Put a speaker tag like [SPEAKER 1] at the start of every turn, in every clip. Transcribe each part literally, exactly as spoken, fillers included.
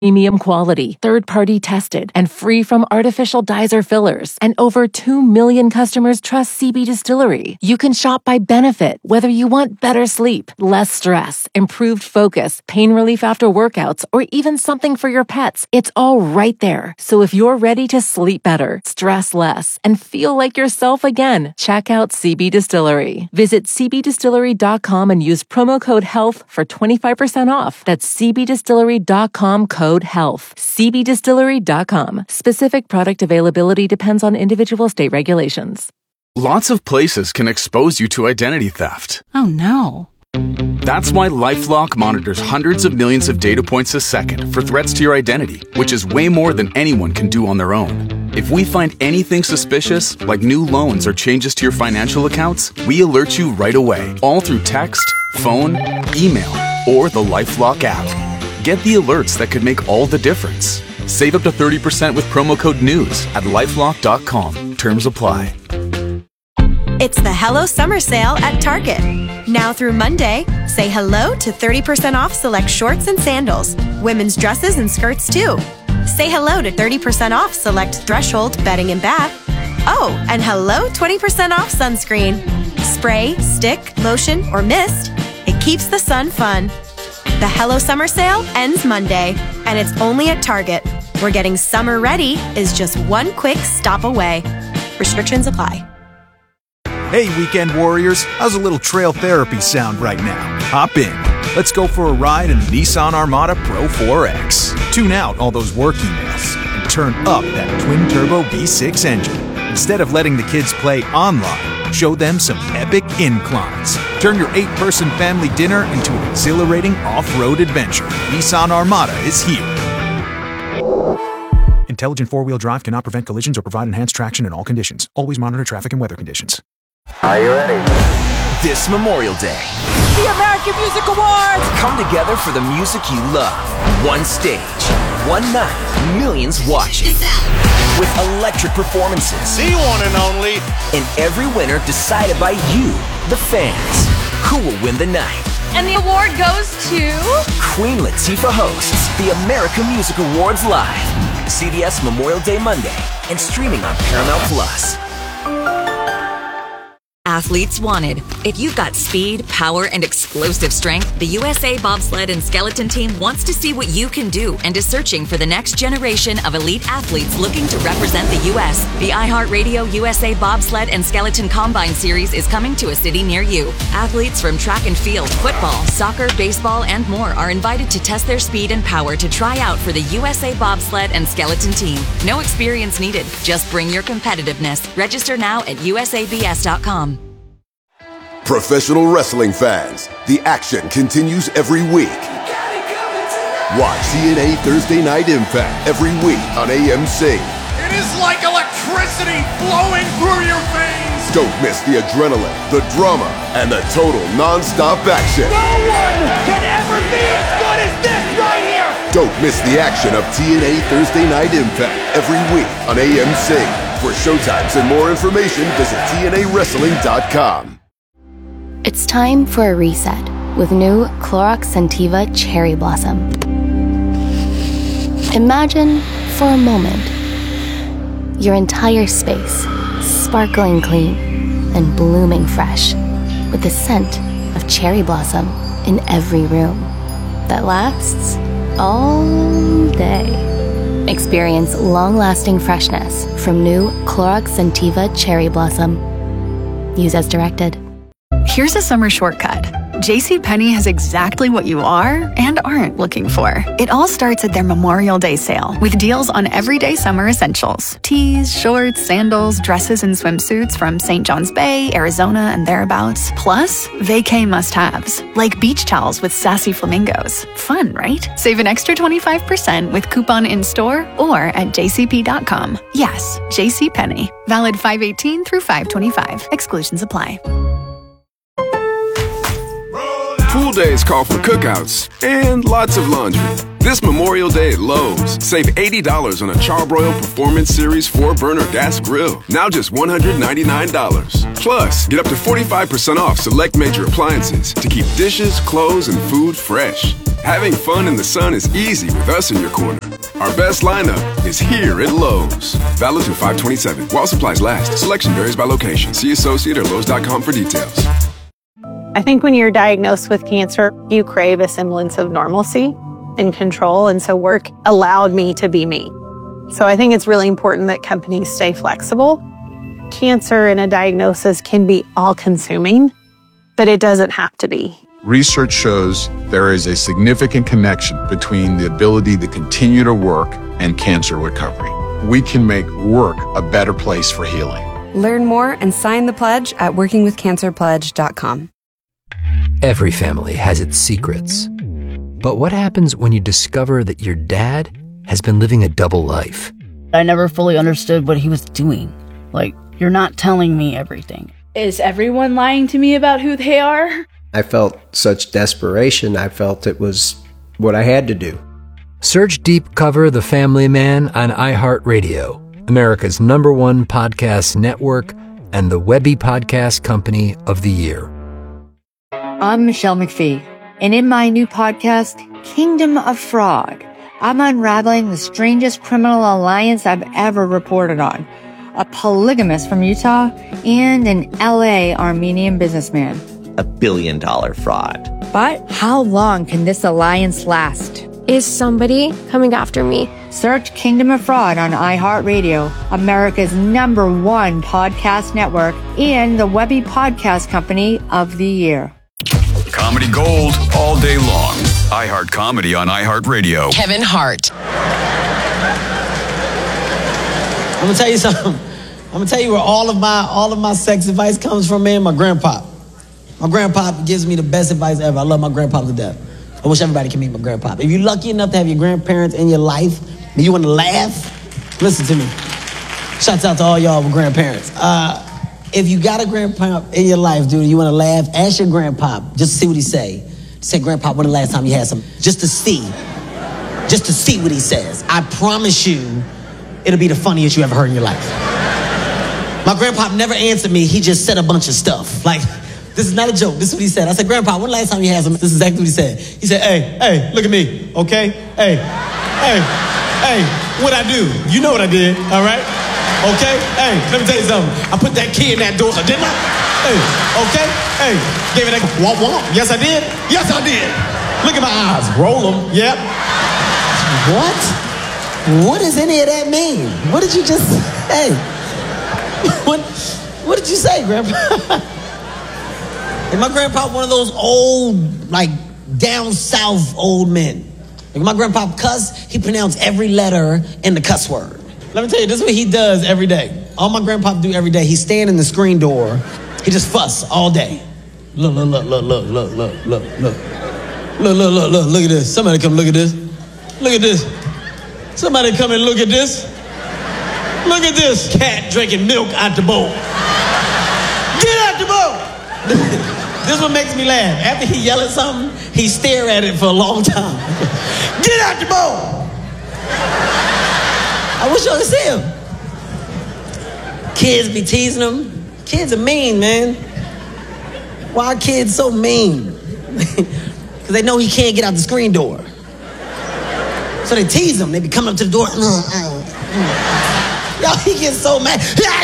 [SPEAKER 1] Premium quality, third-party tested, and free from artificial dyes or fillers. And over two million customers trust C B Distillery. You can shop by benefit, whether you want better sleep, less stress, improved focus, pain relief after workouts, or even something for your pets. It's all right there. So if you're ready to sleep better, stress less, and feel like yourself again, check out C B Distillery. Visit c b distillery dot com and use promo code HEALTH for twenty-five percent off. That's c b distillery dot com code HEALTH. c b distillery dot com. Specific product availability depends on individual state regulations.
[SPEAKER 2] Lots of places can expose you to identity theft.
[SPEAKER 3] Oh no.
[SPEAKER 2] That's why LifeLock monitors hundreds of millions of data points a second for threats to your identity, which is way more than anyone can do on their own. If we find anything suspicious, like new loans or changes to your financial accounts, we alert you right away, all through text, phone, email, or the LifeLock app. Get the alerts that could make all the difference. Save up to thirty percent with promo code NEWS at lifelock dot com. Terms apply.
[SPEAKER 4] It's the Hello Summer Sale at Target. Now through Monday, say hello to thirty percent off select shorts and sandals, women's dresses and skirts too. Say hello to thirty percent off select Threshold bedding and bath. Oh, and hello twenty percent off sunscreen. Spray, stick, lotion, or mist. It keeps the sun fun. The Hello Summer Sale ends Monday, and it's only at Target, where getting summer ready is just one quick stop away. Restrictions apply.
[SPEAKER 5] Hey, weekend warriors, how's a little trail therapy sound right now? Hop in. Let's go for a ride in the Nissan Armada Pro four X. Tune out all those work emails and turn up that twin-turbo V six engine. Instead of letting the kids play online, show them some epic inclines. Turn your eight-person family dinner into an exhilarating off-road adventure. Nissan Armada is here. Intelligent four-wheel drive cannot prevent collisions or provide enhanced traction in all conditions. Always monitor traffic and weather conditions.
[SPEAKER 6] Are you ready?
[SPEAKER 7] This Memorial Day,
[SPEAKER 8] the American Music Awards
[SPEAKER 7] come together for the music you love. One stage, one night, millions watching. With electric performances.
[SPEAKER 9] The one and only.
[SPEAKER 7] And every winner decided by you, the fans. Who will win the night?
[SPEAKER 10] And the award goes to...
[SPEAKER 7] Queen Latifah hosts the American Music Awards live. C B S Memorial Day Monday and streaming on Paramount Plus.
[SPEAKER 11] Athletes wanted. If you've got speed, power, and explosive strength, the U S A Bobsled and Skeleton Team wants to see what you can do and is searching for the next generation of elite athletes looking to represent the U S The iHeartRadio U S A Bobsled and Skeleton Combine Series is coming to a city near you. Athletes from track and field, football, soccer, baseball, and more are invited to test their speed and power to try out for the U S A Bobsled and Skeleton Team. No experience needed. Just bring your competitiveness. Register now at U S A B S dot com.
[SPEAKER 12] Professional wrestling fans, the action continues every week. Watch T N A Thursday Night Impact every week on A M C.
[SPEAKER 9] It is like electricity flowing through your veins.
[SPEAKER 12] Don't miss the adrenaline, the drama, and the total non-stop action.
[SPEAKER 9] No one can ever be as good as this right here.
[SPEAKER 12] Don't miss the action of T N A Thursday Night Impact every week on A M C. For showtimes and more information, visit T N A wrestling dot com.
[SPEAKER 13] It's time for a reset with new Clorox Scentiva Cherry Blossom. Imagine, for a moment, your entire space sparkling clean and blooming fresh with the scent of cherry blossom in every room that lasts all day. Experience long-lasting freshness from new Clorox Scentiva Cherry Blossom. Use as directed.
[SPEAKER 3] Here's a summer shortcut. JCPenney has exactly what you are and aren't looking for. It all starts at their Memorial Day sale with deals on everyday summer essentials. Tees, shorts, sandals, dresses, and swimsuits from Saint John's Bay, Arizona, and thereabouts. Plus, vacay must-haves, like beach towels with sassy flamingos. Fun, right? Save an extra twenty-five percent with coupon in-store or at j c p dot com. Yes, JCPenney. Valid five eighteen through five twenty-five. Exclusions apply.
[SPEAKER 9] Full
[SPEAKER 6] School days call for cookouts and lots of laundry. This Memorial Day at Lowe's, save eighty dollars on a Charbroil Performance Series four burner gas grill, now just one hundred ninety-nine dollars. Plus, get up to forty-five percent off select major appliances to keep dishes, clothes, and food fresh. Having fun in the sun is easy with us in your corner. Our best lineup is here at Lowe's. Valid through five twenty-seven. While supplies last. Selection varies by location. See associate or Lowe's dot com for details.
[SPEAKER 14] I think when you're diagnosed with cancer, you crave a semblance of normalcy and control. And so work allowed me to be me. So I think it's really important that companies stay flexible. Cancer and a diagnosis can be all-consuming, but it doesn't have to be.
[SPEAKER 15] Research shows there is a significant connection between the ability to continue to work and cancer recovery. We can make work a better place for healing.
[SPEAKER 16] Learn more and sign the pledge at working with cancer pledge dot com.
[SPEAKER 17] Every family has its secrets. But what happens when you discover that your dad has been living a double life?
[SPEAKER 18] I never fully understood what he was doing. Like, you're not telling me everything.
[SPEAKER 10] Is everyone lying to me about who they are?
[SPEAKER 19] I felt such desperation. I felt it was what I had to do.
[SPEAKER 17] Search Deep Cover The Family Man on iHeartRadio, America's number one podcast network and the Webby Podcast Company of the Year.
[SPEAKER 20] I'm Michelle McPhee, and in my new podcast, Kingdom of Fraud, I'm unraveling the strangest criminal alliance I've ever reported on. A polygamist from Utah and an L A Armenian businessman.
[SPEAKER 21] A billion dollar fraud.
[SPEAKER 20] But how long can this alliance last?
[SPEAKER 22] Is somebody coming after me?
[SPEAKER 20] Search Kingdom of Fraud on iHeartRadio, America's number one podcast network, and the Webby Podcast Company of the Year.
[SPEAKER 23] Comedy gold all day long. iHeart Comedy on iHeartRadio.
[SPEAKER 24] Kevin Hart.
[SPEAKER 25] I'm gonna tell you something. I'm gonna tell you where all of my all of my sex advice comes from, man. My grandpa. My grandpa gives me the best advice ever. I love my grandpa to death. I wish everybody could meet my grandpa. If you're lucky enough to have your grandparents in your life and you want to laugh, listen to me. Shouts out to all y'all with grandparents. Uh, if you got a grandpa in your life, dude, you want to laugh, ask your grandpa just to see what he say. Say, Grandpa, when the last time you had some? Just to see. Just to see what he says. I promise you, it'll be the funniest you ever heard in your life. My grandpa never answered me. He just said a bunch of stuff. Like, this is not a joke. This is what he said. I said, Grandpa, when the last time you had some? This is exactly what he said. He said, hey, hey, look at me, okay? Hey, hey, hey, what'd I do? You know what I did, all right? Okay? Hey, let me tell you something. I put that key in that door, didn't I? Hey, okay? Hey, gave it that womp womp. Yes, I did. Yes, I did. Look at my eyes. Roll them. Yep. What? What does any of that mean? What did you just say? What, what did you say, Grandpa? And my grandpa, one of those old, like, down south old men. Like, my grandpa cuss, he pronounced every letter in the cuss word. Let me tell you, this is what he does every day. All my grandpa do every day, he stand in the screen door, he just fuss all day. Look, look, look, look, look, look, look, look, look. Look, look, look, look, look at this. Somebody come look at this. Look at this. Somebody come and look at this. Look at this. Cat drinking milk out the bowl. Get out the bowl. This is what makes me laugh. After he yell at something, he stare at it for a long time. Get out the bowl. I wish y'all could see him. Kids be teasing him. Kids are mean, man. Why are kids so mean? Because they know he can't get out the screen door. So they tease him. They be coming up to the door. Y'all, he gets so mad.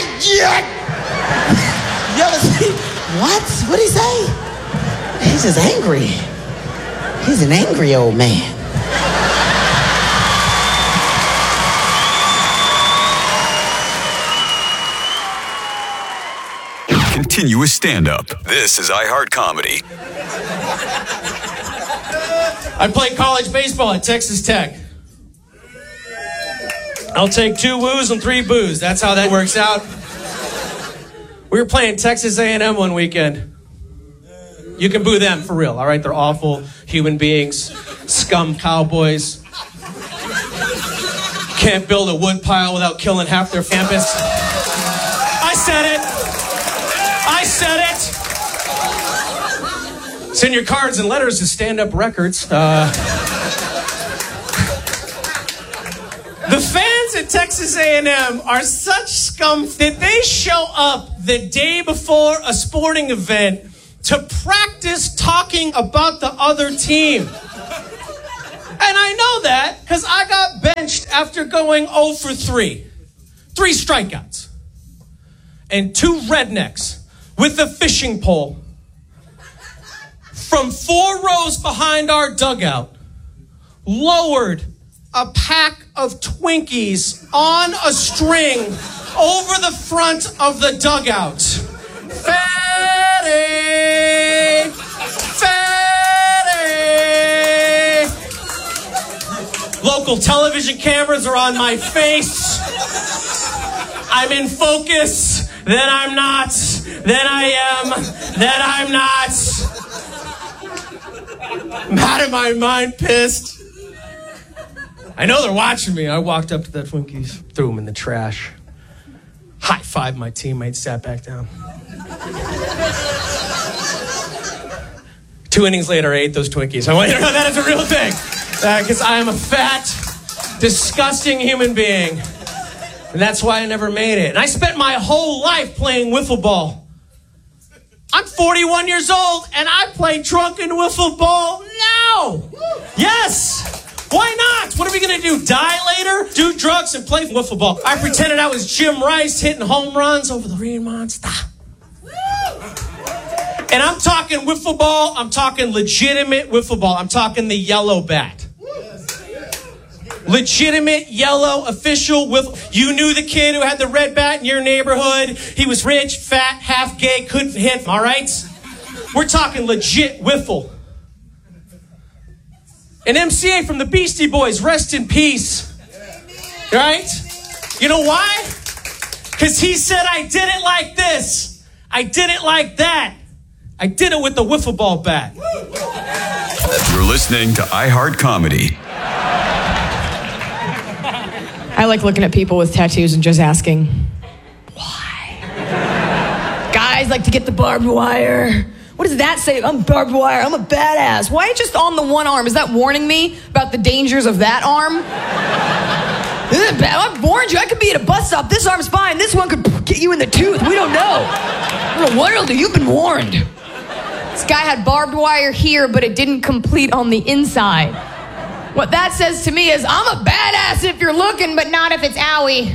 [SPEAKER 25] You ever see? What? What'd he say? He's just angry. He's an angry old man.
[SPEAKER 23] Continuous stand-up. This is iHeart Comedy.
[SPEAKER 26] I played college baseball at Texas Tech. I'll take two woos and three boos. That's how that works out. We were playing Texas A and M one weekend. You can boo them for real, all right? They're awful human beings, scum cowboys. Can't build a wood pile without killing half their campus. I said it. I said it. Send your cards and letters to Stand Up Records. Uh, the fans at Texas A and M are such scum that they show up the day before a sporting event to practice talking about the other team. And I know that because I got benched after going oh for three. Three strikeouts. And two rednecks with a fishing pole from four rows behind our dugout lowered a pack of Twinkies on a string over the front of the dugout. Fatty! Fatty! Local television cameras are on my face. I'm in focus. Then I'm not. Then I am. Then I'm not. I'm out of my mind, pissed. I know they're watching me. I walked up to the Twinkies, threw them in the trash. High-fived my teammates, sat back down. Two innings later, I ate those Twinkies. I want you to know that is a real thing. Because uh, I am a fat, disgusting human being. And that's why I never made it. And I spent my whole life playing wiffle ball. I'm forty-one years old, and I play drunken wiffle ball now. Yes. Why not? What are we going to do? Die later? Do drugs and play wiffle ball. I pretended I was Jim Rice hitting home runs over the Green Monster. And I'm talking wiffle ball. I'm talking legitimate wiffle ball. I'm talking the yellow bat. Legitimate yellow official wiffle. You knew the kid who had the red bat in your neighborhood. He was rich, fat, half gay, couldn't hit. All right? We're talking legit wiffle. An M C A from the Beastie Boys, rest in peace. Right? You know why? Because he said, I did it like this. I did it like that. I did it with the wiffle ball bat.
[SPEAKER 23] You're listening to iHeart Comedy.
[SPEAKER 1] I like looking at people with tattoos and just asking, why? Guys like to get the barbed wire. What does that say? I'm barbed wire. I'm a badass. Why just on the one arm? Is that warning me about the dangers of that arm? I've warned you. I could be at a bus stop. This arm's fine. This one could get you in the tooth. We don't know. I don't know what it'll do. You've been warned. This guy had barbed wire here, but it didn't complete on the inside. What that says to me is, I'm a badass if you're looking, but not if it's owie.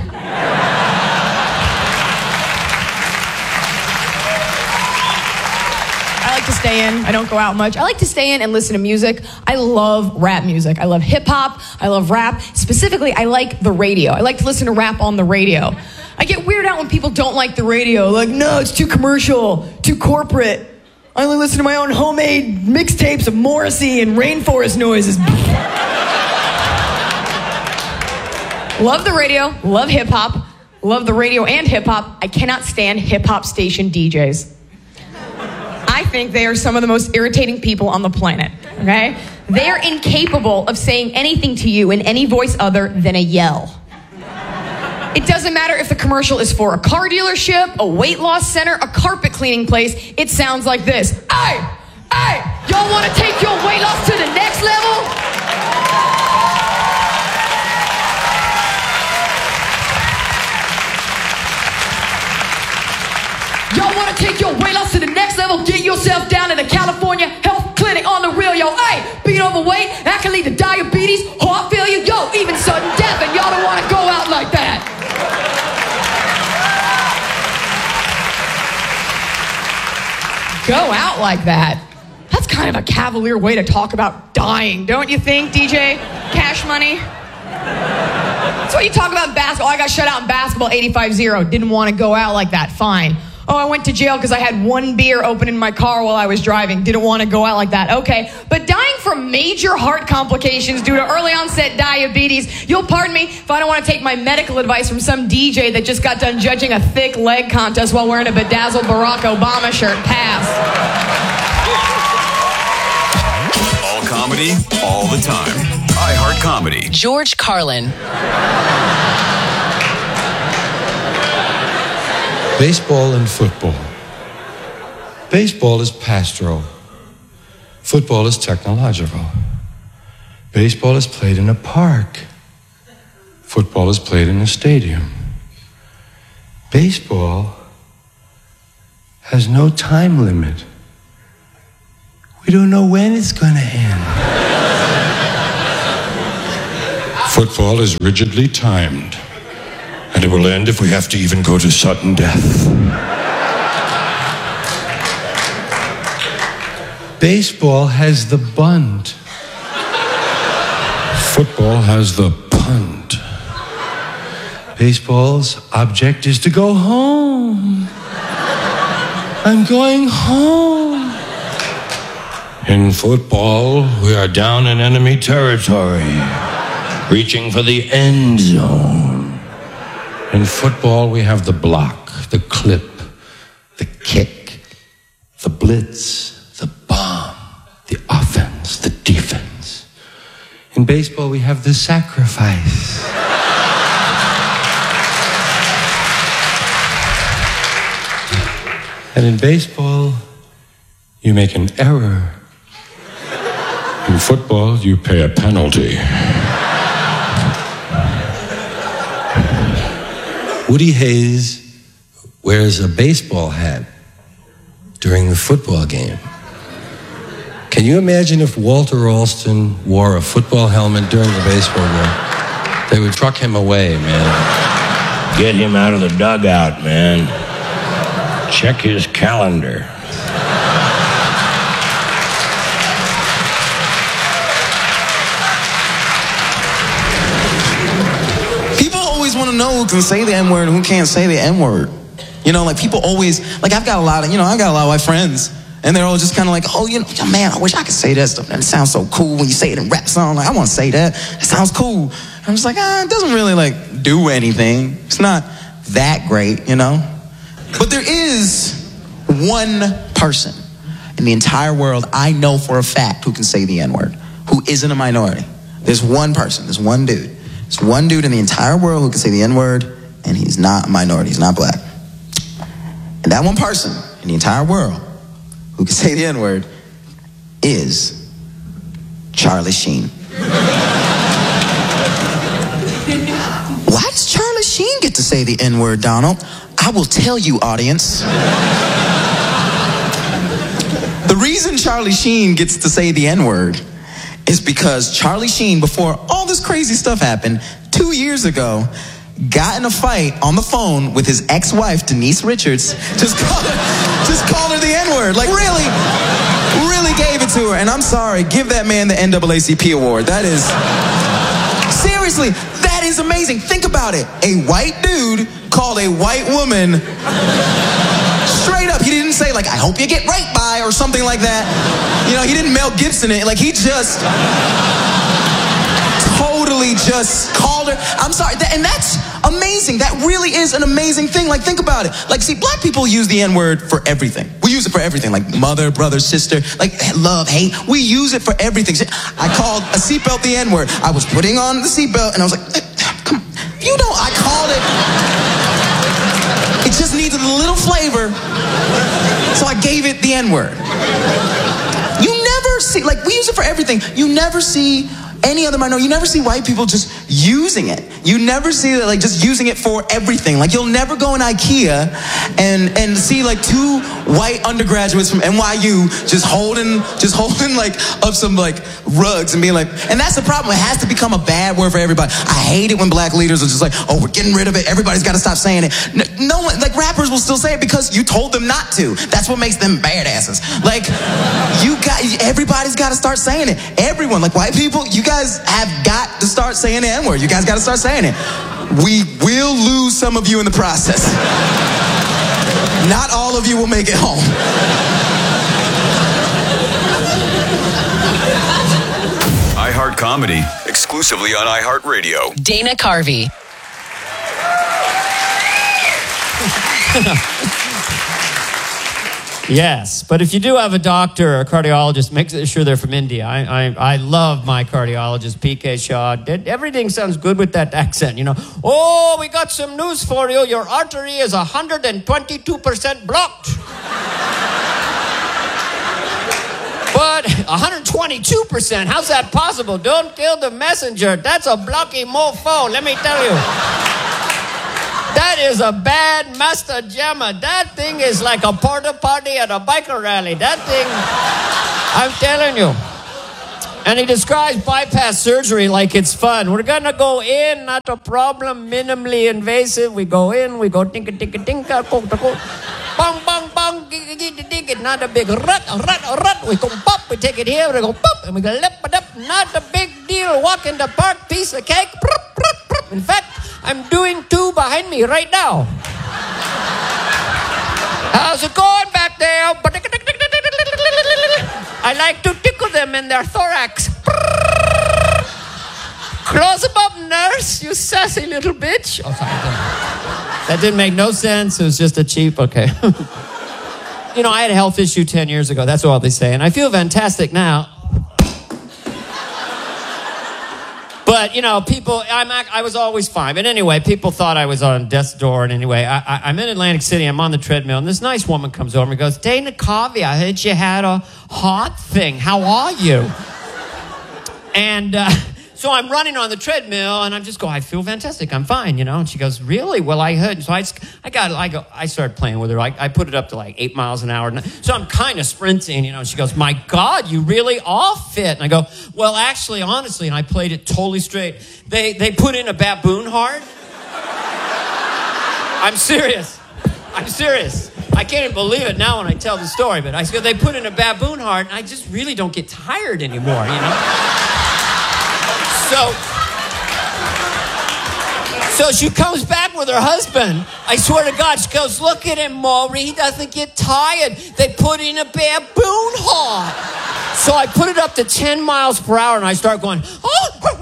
[SPEAKER 1] I like to stay in. I don't go out much. I like to stay in and listen to music. I love rap music. I love hip hop. I love rap. Specifically, I like the radio. I like to listen to rap on the radio. I get weirded out when people don't like the radio. Like, no, it's too commercial, too corporate. I only listen to my own homemade mixtapes of Morrissey and rainforest noises. Love the radio. Love hip hop. Love the radio and hip hop. I cannot stand hip hop station D Js. I think they are some of the most irritating people on the planet, okay? They are incapable of saying anything to you in any voice other than a yell. It doesn't matter if the commercial is for a car dealership, a weight loss center, a carpet cleaning place. It sounds like this. Hey, hey, y'all want to take your weight loss to the next level? Y'all want to take your weight loss to the next level? Get yourself down to the California Health Clinic on the real, yo. Hey, being overweight, that can lead to diabetes, heart failure, yo, even sudden death, and y'all don't want to go out like that. Go out like that? That's kind of a cavalier way to talk about dying, don't you think, D J Cash Money? That's why you talk about basketball. I got shut out in basketball eighty-five zero. Didn't want to go out like that. Fine. Oh, I went to jail because I had one beer open in my car while I was driving. Didn't want to go out like that. Okay. But dying from major heart complications due to early onset diabetes, you'll pardon me if I don't want to take my medical advice from some D J that just got done judging a thick leg contest while wearing a bedazzled Barack Obama shirt. Pass.
[SPEAKER 23] All comedy, all the time. iHeart Comedy.
[SPEAKER 2] George Carlin.
[SPEAKER 4] Baseball and football. Baseball is pastoral.
[SPEAKER 2] Football is technological. Baseball is played in a park. Football is played in a stadium. Baseball has no time limit. We don't know when it's going to end. Football is rigidly timed, and it will end if we have to even go to sudden death. Baseball has the bunt. Football has the punt. Baseball's object is to go home. I'm going home. In football, we are down in enemy territory, reaching for the end zone. In football, we have the block, the clip, the kick, the blitz, the bomb, the offense, the defense. In baseball, we have the sacrifice. And in baseball, you make an error. In football, you pay a penalty. Woody Hayes wears a baseball hat during the football game. Can you imagine if Walter Alston wore a football helmet during the baseball game? They would truck him away, man. Get him out of the dugout, man. Check his calendar.
[SPEAKER 4] People always want to know who can say the N-word and who can't say the N-word. You know, like people always, like I've got a lot of, you know, I've got a lot of white friends. And they're all just kind of like, oh, you know, man, I wish I could say that stuff. It sounds so cool when you say it in rap song. Like, I want to say that. It sounds cool. And I'm just like, ah, it doesn't really, like, do anything. It's not that great, you know? But there is one person in the entire world I know for a fact who can say the N-word, who isn't a minority. There's one person. There's one dude. There's one dude in the entire world who can say the N-word, and he's not a minority. He's not black. And that one person in the entire world who can say the N-word is Charlie Sheen. Why does Charlie Sheen get to say the N-word, Donald? I will tell you, audience. The reason Charlie Sheen gets to say the N-word is because Charlie Sheen, before all this crazy stuff happened, two years ago, got in a fight on the phone with his ex-wife, Denise Richards, just called her, just called her the N-word. Like, really, really gave it to her. And I'm sorry, give that man the N double A C P award. That is, seriously, that is amazing. Think about it. A white dude called a white woman, straight up. He didn't say, like, I hope you get raped by, or something like that. You know, he didn't Mel Gibson it. Like, he just totally just called her. I'm sorry. That, and that's amazing. That really is an amazing thing. Like, think about it. Like, see, black people use the N-word for everything. We use it for everything. Like mother, brother, sister, like love, hate. We use it for everything. I called a seatbelt the N-word. I was putting on the seatbelt and I was like, come on. You know, I called it. It just needed a little flavor. So I gave it the N-word. You never see, like, we use it for everything. You never see any other minority, you never see white people just using it. You never see that, like, just using it for everything. Like, you'll never go in IKEA and and see like two white undergraduates from N Y U just holding just holding like up some like rugs and being like, and that's the problem. It has to become a bad word for everybody. I hate it when black leaders are just like, oh, we're getting rid of it. Everybody's got to stop saying it. No, no one, like rappers will still say it because you told them not to. That's what makes them badasses. Like, you got, everybody's got to start saying it. Everyone, like white people, you guys have got to start saying the N-word. You guys got to start saying it. We will lose some of you in the process. Not all of you will make it home.
[SPEAKER 23] iHeart Comedy, exclusively on iHeartRadio.
[SPEAKER 5] Dana Carvey.
[SPEAKER 7] Yes, but if you do have a doctor or a cardiologist, make sure they're from India. I I, I love my cardiologist, P K Shah. Everything sounds good with that accent, you know. Oh, we got some news for you. Your artery is one hundred twenty-two percent blocked. What? one hundred twenty-two percent. How's that possible? Don't kill the messenger. That's a blocky mofo, let me tell you. That is a bad Master Jammer. That thing is like a porta party at a biker rally. That thing, I'm telling you. And he describes bypass surgery like it's fun. We're gonna go in, not a problem, minimally invasive. We go in, we go tinka tinka tinka, poke the poke, bang bang bang, dig dig dig it. Not a big rut, rut, rut. We go pop, we take it here, we go pop, and we go lip it up. Not a big deal. Walk in the park, piece of cake. Prup, prup, prup. In fact, I'm doing two behind me right now. How's it going back there? I like to tickle them in their thorax. Close them up, nurse, you sassy little bitch. Oh, sorry. That didn't make no sense. It was just a cheap, okay. You know, I had a health issue ten years ago. That's all they say. And I feel fantastic now. But, you know, people, I'm, I was always fine. But anyway, people thought I was on death's door. And anyway, I, I, I'm in Atlantic City. I'm on the treadmill. And this nice woman comes over and goes, Dana Carvey, I heard you had a heart thing. How are you? And uh, so I'm running on the treadmill. And I'm just going, I feel fantastic. I'm fine, you know. And she goes, really? Well, I heard. And so I, I got, I go, I started playing with her. I, I put it up to like eight miles an hour. So I'm kind of sprinting, you know. And she goes, my God, you really are fit. And I go, well, actually, honestly, and I played it totally straight. They they put in a baboon heart. I'm serious. I'm serious. I can't even believe it now when I tell the story. But I said they put in a baboon heart, and I just really don't get tired anymore, you know. So, so she comes back with her husband. I swear to God, she goes, look at him, Maury. He doesn't get tired. They put in a baboon heart. So I put it up to ten miles per hour, and I start going, oh,